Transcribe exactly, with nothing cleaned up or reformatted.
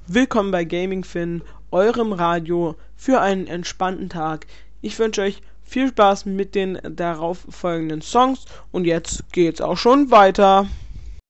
Willkommen bei Gaming Fin, eurem Radio für einen entspannten Tag. Ich wünsche euch viel Spaß mit den darauf folgenden Songs und jetzt geht's auch schon weiter.